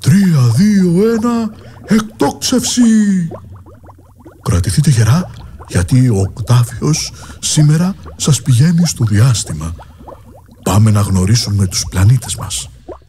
3, 2, 1, εκτόξευση! Κρατηθείτε γερά, γιατί ο Οκτάβιος σήμερα σας πηγαίνει στο διάστημα. Πάμε να γνωρίσουμε τους πλανήτες μας.